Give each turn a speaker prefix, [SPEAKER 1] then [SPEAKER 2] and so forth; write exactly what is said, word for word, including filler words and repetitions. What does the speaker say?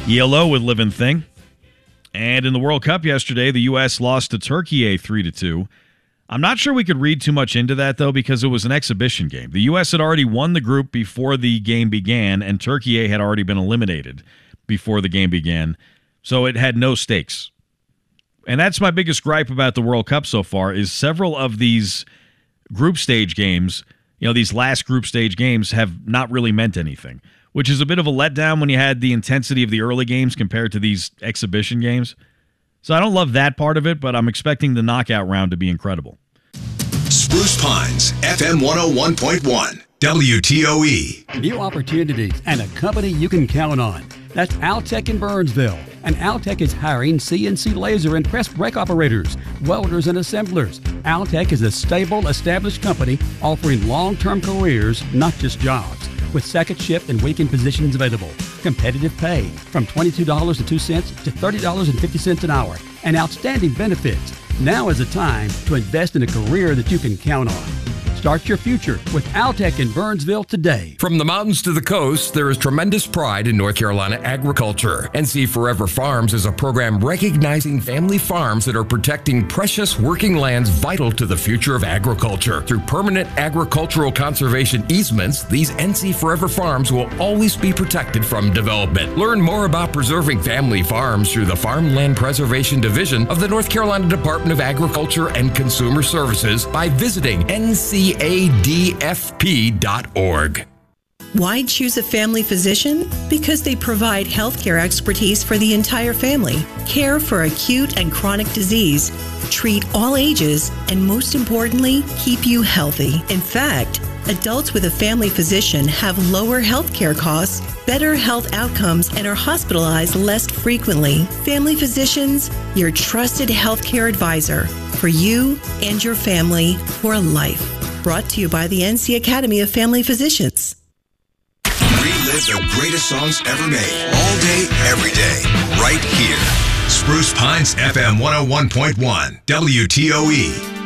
[SPEAKER 1] E L O with Living Thing. And in the World Cup yesterday, the U S lost to Turkey a three to two. I'm not sure we could read too much into that, though, because it was an exhibition game. The U S had already won the group before the game began, and Turkey A had already been eliminated before the game began. So it had no stakes. And that's my biggest gripe about the World Cup so far, is several of these group stage games, you know, these last group stage games have not really meant anything, which is a bit of a letdown when you had the intensity of the early games compared to these exhibition games. So I don't love that part of it, but I'm expecting the knockout round to be incredible.
[SPEAKER 2] Spruce Pines, F M one oh one point one, W T O E.
[SPEAKER 3] New opportunities and a company you can count on. That's Altec in Burnsville. And Altec is hiring C N C laser and press brake operators, welders, and assemblers. Altec is a stable, established company offering long-term careers, not just jobs. With second shift and weekend positions available. Competitive pay from twenty-two dollars and two cents to thirty dollars and fifty cents an hour. And outstanding benefits. Now is the time to invest in a career that you can count on. Start your future with Altec in Burnsville today.
[SPEAKER 4] From the mountains to the coast, there is tremendous pride in North Carolina agriculture. N C Forever Farms is a program recognizing family farms that are protecting precious working lands vital to the future of agriculture. Through permanent agricultural conservation easements, these N C Forever Farms will always be protected from development. Learn more about preserving family farms through the Farmland Preservation Division of the North Carolina Department of Agriculture and Consumer Services by visiting N C A D F P dot org.
[SPEAKER 5] Why choose a family physician? Because they provide healthcare expertise for the entire family, care for acute and chronic disease, treat all ages, and most importantly, keep you healthy. In fact, adults with a family physician have lower healthcare costs, better health outcomes, and are hospitalized less frequently. Family physicians, your trusted healthcare advisor for you and your family for life. Brought to you by the N C Academy of Family Physicians.
[SPEAKER 2] Relive the greatest songs ever made, all day, every day, right here. Spruce Pines, F M one oh one point one, W T O E.